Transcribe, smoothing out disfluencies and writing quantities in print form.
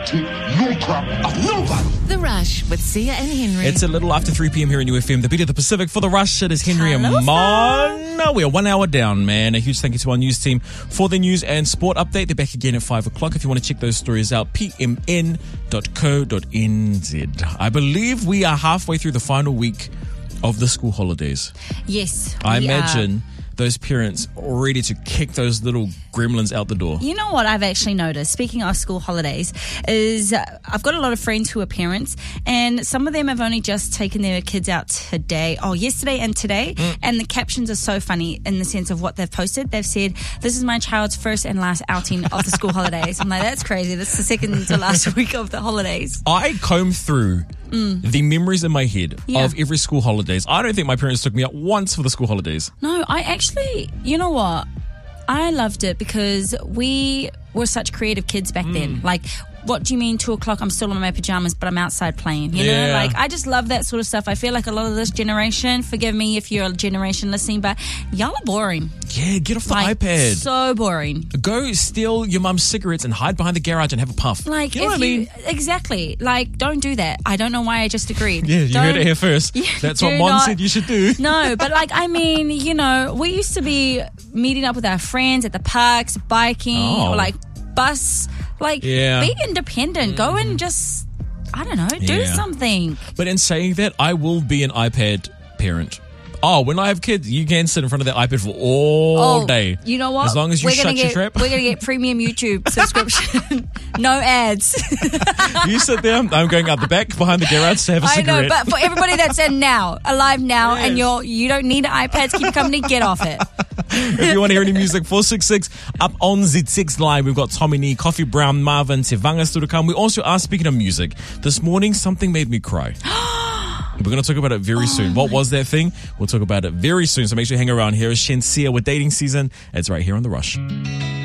take no crap of nobody. The Rush with Sia and Henry. It's a little after 3 p.m. here in UFM, the beat of the Pacific. For The Rush, it is Henry and Mon. We are 1 hour down, man. A huge thank you to our news team for the news and sport update. They're back again at 5 o'clock. If you want to check those stories out, pmn.co.nz. I believe we are halfway through the final week of the school holidays. Yes. I imagine those parents are ready to kick those little gremlins out the door. You know what I've actually noticed, speaking of school holidays, is I've got a lot of friends who are parents, and some of them have only just taken their kids out yesterday and today, and the captions are so funny in the sense of what they've posted. They've said, "This is my child's first and last outing of the school holidays." I'm like, that's crazy. This is the second to last week of the holidays. I comb through the memories in my head of every school holidays. I don't think my parents took me out once for the school holidays. No, I actually, you know what? I loved it because we were such creative kids back then. Like, what do you mean 2 o'clock? I'm still in my pajamas, but I'm outside playing. You know, like I just love that sort of stuff. I feel like a lot of this generation, forgive me if you're a generation listening, but y'all are boring. Yeah, get off the iPad. So boring. Go steal your mum's cigarettes and hide behind the garage and have a puff. Like, you know what I mean? Exactly. Like, don't do that. I don't know why I just agreed. Yeah, you heard it here first. That's what Mon said you should do. No, but like, I mean, you know, we used to be meeting up with our friends at the parks, biking, or like bus. Like, be independent. Go and just, I don't know, do something. But in saying that, I will be an iPad parent. Oh, when I have kids, you can sit in front of that iPad for all day. You know what? As long as you shut your trap. We're going to get premium YouTube subscription. No ads. You sit there, I'm going out the back behind the garage to have a cigarette. I know, but for everybody that's alive now, and you don't need iPads, keep company, get off it. If you want to hear any music, 466 up on Z6 Live. We've got Tommy Nee, Coffee Brown, Marvin, Tevanga still to come. We also are speaking of music. This morning, something made me cry. We're going to talk about it very soon. What was that thing? We'll talk about it very soon. So make sure you hang around. Here is Shenseea with Dating Season. It's right here on The Rush.